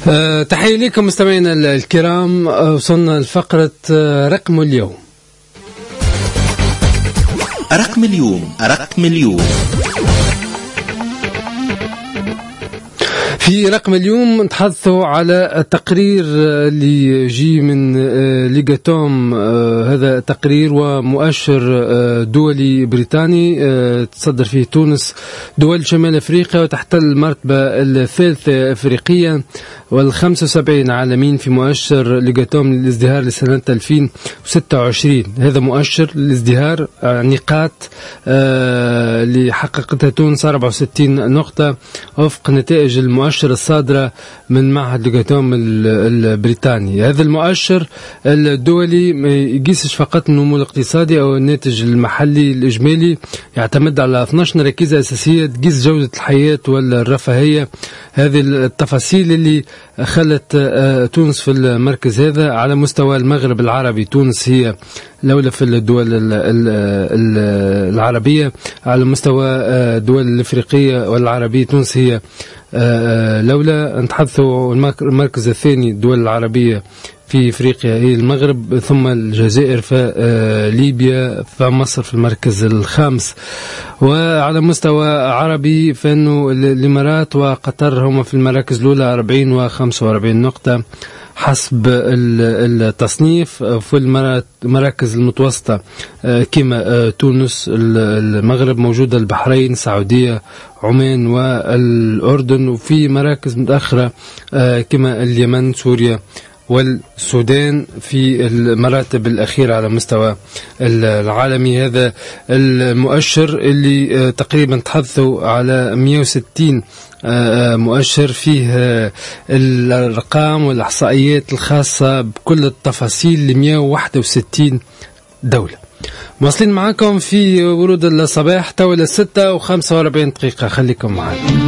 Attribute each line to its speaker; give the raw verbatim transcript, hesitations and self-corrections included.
Speaker 1: أه تحية لكم مستمعينا الكرام. وصلنا لفقرة رقم اليوم.
Speaker 2: رقم اليوم رقم اليوم
Speaker 1: في رقم اليوم نتحدثوا على التقرير اللي يجي من ليغاتوم. هذا تقرير ومؤشر دولي بريطاني تصدر فيه تونس دول شمال أفريقيا وتحتل المرتبة الثالثة أفريقيا والخمسة وسبعين عالمين في مؤشر ليغاتوم للازدهار لسنة ألفين وستة وعشرين. هذا مؤشر للازدهار نقاط اللي حققتها تونس أربعة وستين نقطة وفق نتائج المؤشر الصادرة من معهد ليغاتوم البريطاني. هذا المؤشر الدولي ما يقيسش فقط النمو الاقتصادي أو الناتج المحلي الإجمالي، يعتمد على اثني عشر ركيزة أساسية تقيس جودة الحياة والرفاهية. هذه التفاصيل اللي خلت تونس في المركز هذا. على مستوى المغرب العربي تونس هي الأولى في الدول العربية. على مستوى الدول الأفريقية والعربية تونس هي الأولى. نتحدثوا المركز الثاني الدول العربية في أفريقيا هي المغرب، ثم الجزائر، فليبيا، فمصر في المركز الخامس. وعلى مستوى عربي فإنه الإمارات وقطر هم في المراكز الأولى أربعين وخمسة وأربعين نقطة حسب التصنيف. في المراكز المتوسطة كما تونس، المغرب، موجودة البحرين، السعودية، عمان والأردن. وفي مراكز متأخرة كما اليمن، سوريا والسودان في المراتب الأخيرة على مستوى العالمي. هذا المؤشر اللي تقريبا تحدثوا على مئة وستين مؤشر فيه الأرقام والإحصائيات الخاصة بكل التفاصيل ل مئة وواحد وستين دولة. مواصلين معكم في ورود الصباح تولى ستة وخمسة وأربعين دقيقة، خليكم معنا.